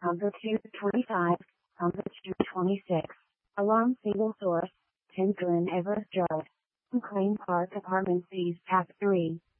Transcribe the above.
Humber 225, Humber 226. Alarm single source, 10 Glen Everest Road. McLean Park Apartments East Pack 3.